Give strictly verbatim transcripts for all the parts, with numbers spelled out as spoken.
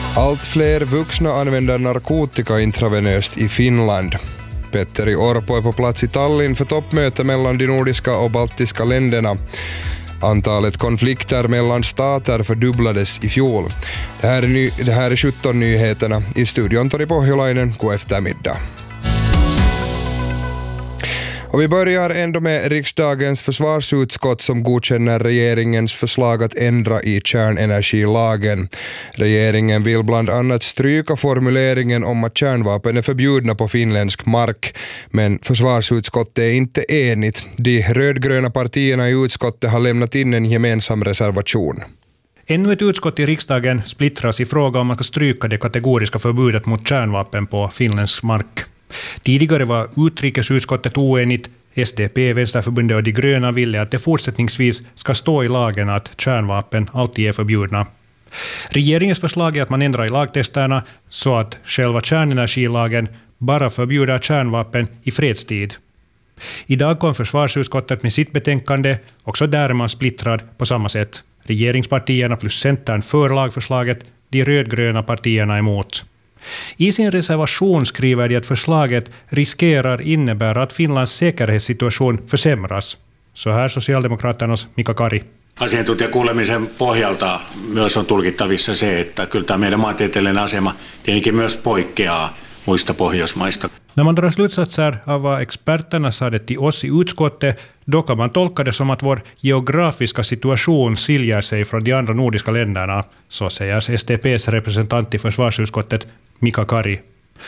Allt fler vuxna använder narkotika intravenöst i Finland. Petteri Orpo är på plats i Tallinn för toppmöte mellan de nordiska och baltiska länderna. Antalet konflikter mellan stater fördubblades i fjol. Det här är, ny, det här är sjutton nyheterna. I studion Toni Pohjolainen, god eftermiddag. Och vi börjar ändå med riksdagens försvarsutskott som godkänner regeringens förslag att ändra i kärnenergilagen. Regeringen vill bland annat stryka formuleringen om att kärnvapen är förbjudna på finländsk mark, men försvarsutskottet är inte enigt. De rödgröna partierna i utskottet har lämnat in en gemensam reservation. Ännu ett utskott i riksdagen splittras i fråga om man ska stryka det kategoriska förbudet mot kärnvapen på finländsk mark. Tidigare var utrikesutskottet oenigt. S D P, Vänsterförbundet och de gröna ville att det fortsättningsvis ska stå i lagen att kärnvapen alltid är förbjudna. Regeringens förslag är att man ändrar i lagtexterna så att själva kärnenergilagen bara förbjuder kärnvapen i fredstid. Idag kom försvarsutskottet med sitt betänkande, också där är man splittrad på samma sätt. Regeringspartierna plus Centern för lagförslaget, de rödgröna partierna emot. I sin reservation skriver de att förslaget riskerar innebära att Finlands säkerhetssituation försämras. Så här Socialdemokraternas Mika Kari. Asiantuntijakuulemisen pohjalta myös on tulkittavissa se, että kyllä tämä meidän maantieteellinen asema tietenkin myös poikkeaa muista Pohjoismaista. När man drar slutsatser av vad experterna sade till oss i utskottet, då kan man tolka det som att vår geografiska situation skiljer sig från de andra nordiska länderna, så säger S D P:s representant i försvarsutskottet Mika Kari.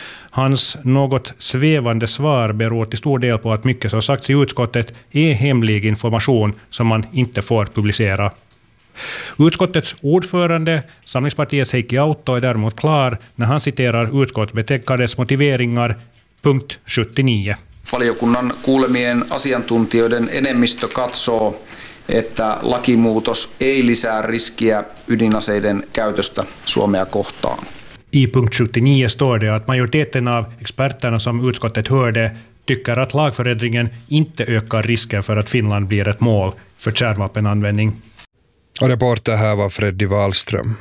Hans något svävande svar beror till stor del på att mycket som sagts i utskottet är hemlig information som man inte får publicera. Utskottets ordförande, Samlingspartiets Heikki Autto, är däremot klar när han citerar utskottsbetänkandets motiveringar, punkt sjuttionio. Valiokunnan kuulemien asiantuntijoiden enemmistö katsoo, että lakimuutos ei lisää riskiä ydinaseiden käytöstä Suomea kohtaan. I punkt sjuttionio står det att majoriteten av experterna som utskottet hörde tycker att lagförändringen inte ökar risken för att Finland blir ett mål för kärnvapenanvändning. Och reporter här var Freddy Wallström.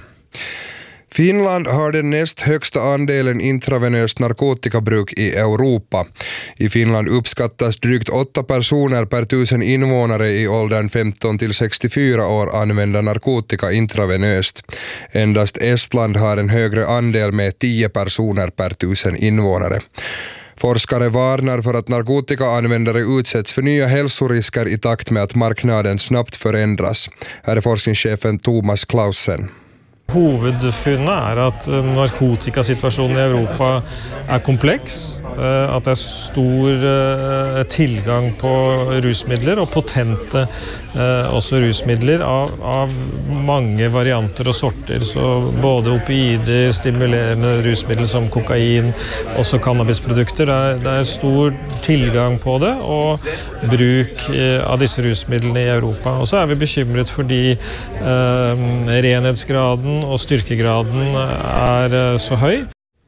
Finland har den näst högsta andelen intravenöst narkotikabruk i Europa. I Finland uppskattas drygt åtta personer per tusen invånare i åldern femton till sextiofyra år använda narkotika intravenöst. Endast Estland har en högre andel med tio personer per tusen invånare. Forskare varnar för att narkotikaanvändare utsätts för nya hälsorisker i takt med att marknaden snabbt förändras. Här är forskningschefen Thomas Clausen. Huvudfunnet är att narkotikasituationen i Europa är komplex, att det är stor tillgång på rusmedel och potente också rusmedel av, av många varianter och sorter, så både opioider, stimulerande rusmedel som kokain och så cannabisprodukter. Det är, det är stor tillgång på det och bruk av dessa rusmedel i Europa. Och så är vi bekymrade för de eh, renhetsgraden och styrkegraden är så hög.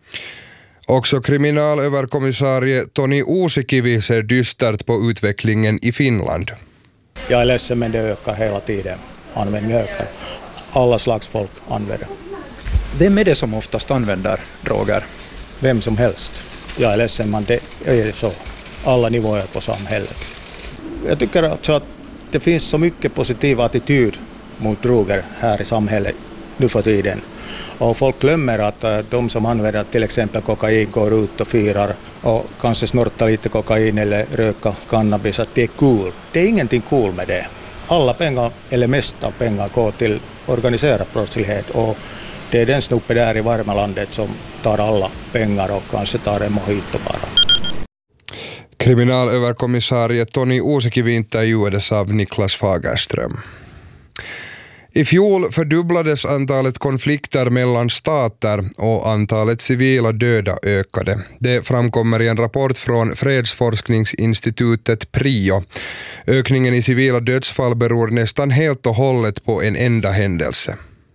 Också kriminalöverkommissarie Toni Uusikivi ser dystert på utvecklingen i Finland. Jag är ledsen, men det ökar hela tiden. Användningen ökar. Alla slags folk använder. Vem är det som oftast använder droger? Vem som helst. Jag är ledsen, men det är så. Alla nivåer på samhället. Jag tycker alltså att det finns så mycket positiv attityd mot droger här i samhället nu för tiden. Och folk glömmer att de som använder till exempel kokain går ut och firar och kanske snortar lite kokain eller röka cannabis, att det är cool. Det är ingenting cool med det. Alla pengar, eller mest av pengar, går till organiserad brottslighet, och det är den snuppe där i varma landet som tar alla pengar och kanske tar en mojito bara. Kriminalöverkommissarie Toni Uusikivi intervjuades av Niklas Fagerström. I fjol fördubblades antalet konflikter mellan stater och antalet civila döda ökade. Det framkommer i en rapport från fredsforskningsinstitutet PRIO. Ökningen i civila dödsfall beror nästan helt och hållet på en enda händelse.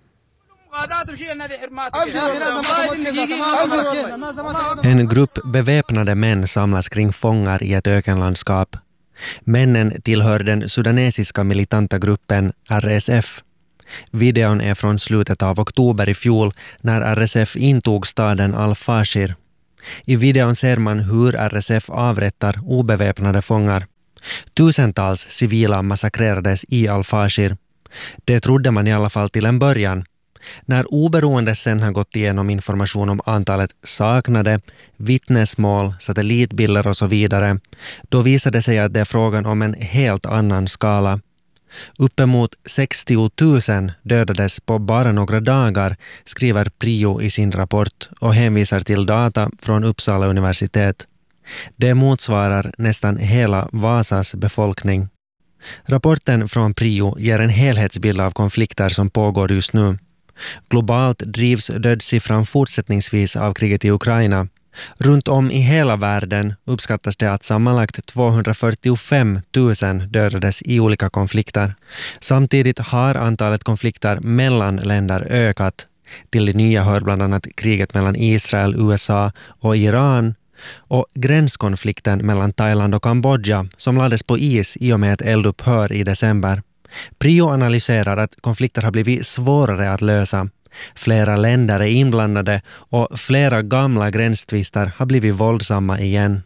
En grupp beväpnade män samlas kring fångar i ett ökenlandskap. Männen tillhör den sudanesiska militanta gruppen R S F. Videon är från slutet av oktober i fjol när R S F intog staden Al-Fashir. I videon ser man hur R S F avrättar obeväpnade fångar. Tusentals civila massakrerades i Al-Fashir. Det trodde man i alla fall till en början. När oberoende sen har gått igenom information om antalet saknade, vittnesmål, satellitbilder och så vidare, då visade det sig att det är frågan om en helt annan skala. Uppemot sextio tusen dödades på bara några dagar, skriver Prio i sin rapport och hänvisar till data från Uppsala universitet. Det motsvarar nästan hela Vasas befolkning. Rapporten från Prio ger en helhetsbild av konflikter som pågår just nu. Globalt drivs dödssiffran fortsättningsvis av kriget i Ukraina. Runt om i hela världen uppskattas det att sammanlagt tvåhundrafyrtiofem tusen dödades i olika konflikter. Samtidigt har antalet konflikter mellan länder ökat. Till det nya hör bland annat kriget mellan Israel, U S A och Iran och gränskonflikten mellan Thailand och Kambodja som lades på is i och med ett eldupphör i december. Prio analyserar att konflikter har blivit svårare att lösa. Flera länder är inblandade och flera gamla gränstvister har blivit våldsamma igen.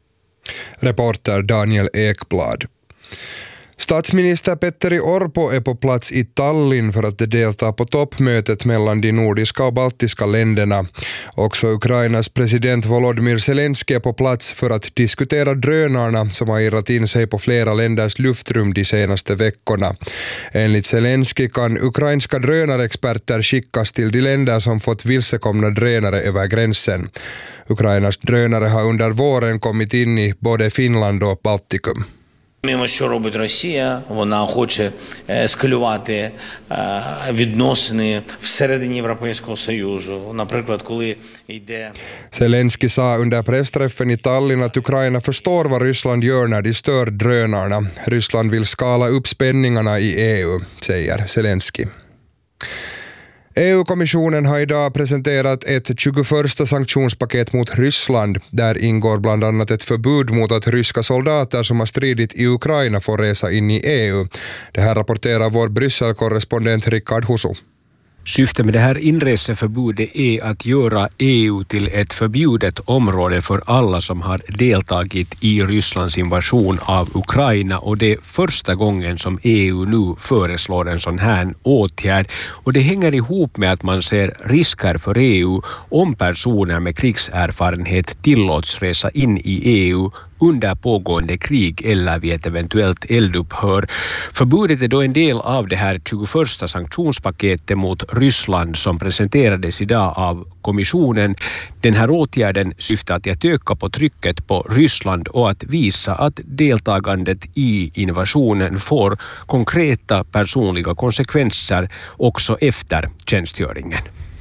Reporter Daniel Ekblad. Statsminister Petteri Orpo är på plats i Tallinn för att delta på toppmötet mellan de nordiska och baltiska länderna. Också Ukrainas president Volodymyr Zelensky är på plats för att diskutera drönarna som har irrat in sig på flera länders luftrum de senaste veckorna. Enligt Zelensky kan ukrainska drönarexperter skickas till de länder som fått vilsekomna drönare över gränsen. Ukrainas drönare har under våren kommit in i både Finland och Baltikum. Що робить Росія? Вона хоче ескалювати відносини всередині Європейського Союзу. Наприклад, коли йде... Zelensky sa under pressträffen i Tallinn att Ukraina förstår vad Ryssland gör när de stör drönarna. Ryssland vill skala upp spänningarna i E U, säger Zelensky. E U-kommissionen har idag presenterat ett tjugoförsta sanktionspaket mot Ryssland. Där ingår bland annat ett förbud mot att ryska soldater som har stridit i Ukraina får resa in i E U. Det här rapporterar vår Bryssel-korrespondent Rickard Husu. Syftet med det här inreseförbudet är att göra E U till ett förbjudet område för alla som har deltagit i Rysslands invasion av Ukraina, och det är första gången som E U nu föreslår en sån här åtgärd, och det hänger ihop med att man ser risker för E U om personer med krigserfarenhet tillåts resa in i E U under pågående krig eller vid ett eventuellt eldupphör. Förbudet är då en del av det här tjugoförsta sanktionspaketet mot Ryssland som presenterades idag av kommissionen. Den här åtgärden syftar till att öka på trycket på Ryssland och att visa att deltagandet i invasionen får konkreta personliga konsekvenser också efter tjänstgöringen.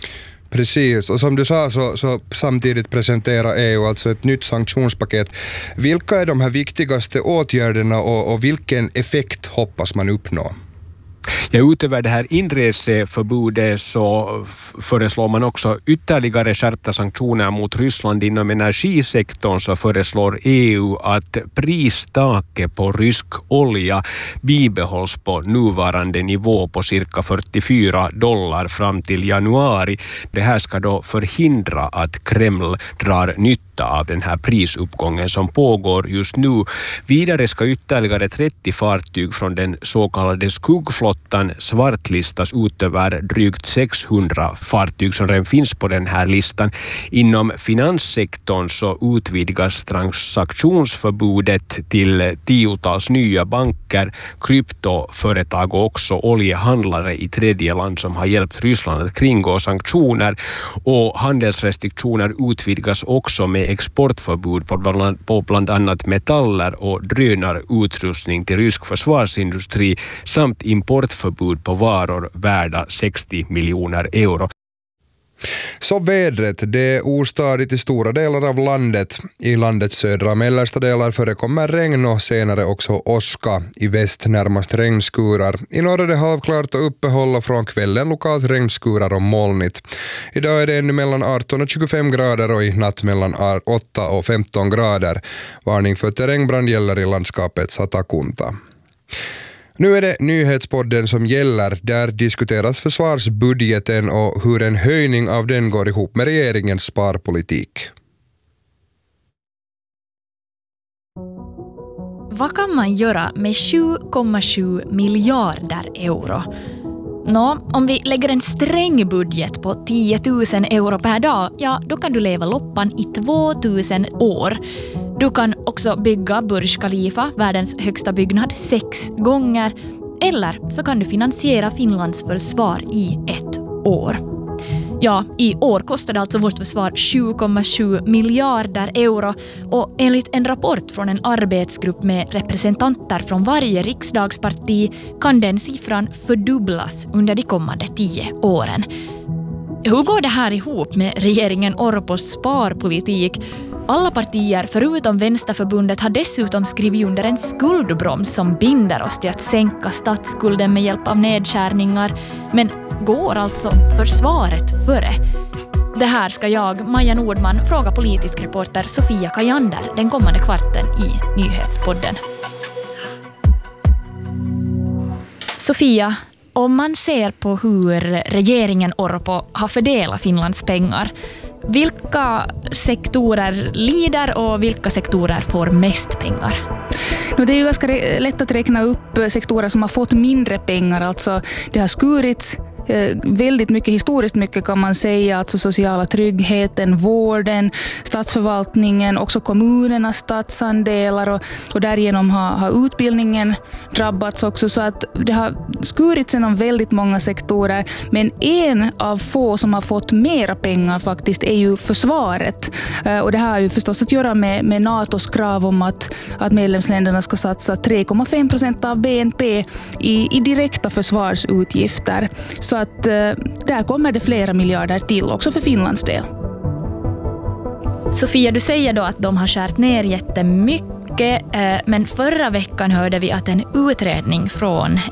Precis, och som du sa så, så samtidigt presenterar E U alltså ett nytt sanktionspaket. Vilka är de här viktigaste åtgärderna och, och vilken effekt hoppas man uppnå? Ja, utöver det här inreseförbudet så föreslår man också ytterligare skärpta sanktioner mot Ryssland inom energisektorn. Så föreslår E U att pristaket på rysk olja bibehålls på nuvarande nivå på cirka fyrtiofyra dollar fram till januari. Det här ska då förhindra att Kreml drar nytta av den här prisuppgången som pågår just nu. Vidare ska ytterligare trettio fartyg från den så kallade skuggflottan svartlistas utöver drygt sexhundra fartyg som redan finns på den här listan. Inom finanssektorn så utvidgas transaktionsförbudet till tiotals nya banker, kryptoföretag och också oljehandlare i tredje land som har hjälpt Ryssland att kringgå sanktioner, och handelsrestriktioner utvidgas också med exportförbud på bland, på bland annat metaller och drönarutrustning till rysk försvarsindustri samt importförbud på varor värda sextio miljoner euro. Så vädret, det är ostadigt i stora delar av landet. I landets södra och mellersta delar förekommer regn och senare också åska. I väst närmast regnskurar. I norr är det halvklart och uppehåll och från kvällen lokalt regnskurar och molnigt. Idag är det ännu mellan arton och tjugofem grader och i natt mellan åtta och femton grader. Varning för terrängbrand gäller i landskapet Satakunta. Nu är det nyhetspodden som gäller. Där diskuteras försvarsbudgeten och hur en höjning av den går ihop med regeringens sparpolitik. Vad kan man göra med sju komma sju miljarder euro? Nå, om vi lägger en sträng budget på tio tusen euro per dag, ja, då kan du leva loppan i två tusen år. Du kan också bygga Burj Khalifa, världens högsta byggnad, sex gånger. Eller så kan du finansiera Finlands försvar i ett år. Ja, i år kostade alltså vårt försvar sju komma sju miljarder euro och enligt en rapport från en arbetsgrupp med representanter från varje riksdagsparti kan den siffran fördubblas under de kommande tio åren. Hur går det här ihop med regeringen Orpos sparpolitik? Alla partier förutom Vänsterförbundet har dessutom skrivit under en skuldbroms som binder oss till att sänka statsskulden med hjälp av nedskärningar. Men går alltså försvaret före? Det här ska jag, Maja Nordman, fråga politisk reporter Sofia Kajander den kommande kvarten i Nyhetspodden. Sofia, om man ser på hur regeringen Orpo har fördelat Finlands pengar, vilka sektorer lider och vilka sektorer får mest pengar? Det är ju ganska lätt att räkna upp sektorer som har fått mindre pengar. Alltså det har skurits väldigt mycket, historiskt mycket kan man säga, alltså sociala tryggheten, vården, statsförvaltningen, också kommunernas statsandelar och, och därigenom har, har utbildningen drabbats också, så att det har skurits inom väldigt många sektorer, men en av få som har fått mera pengar faktiskt är ju försvaret, och det här har ju förstås att göra med, med NATOs krav om att, att medlemsländerna ska satsa tre komma fem procent av B N P i, i direkta försvarsutgifter. Så att eh, där kommer det flera miljarder till också för Finlands del. Sofia, du säger då att de har skärt ner jättemycket, eh, men förra veckan hörde vi att en utredning från